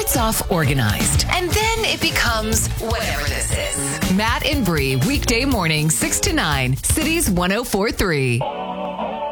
starts off organized, and then it becomes whatever this is. Matt and Bree, weekday morning, 6 to 9, Cities 104.3.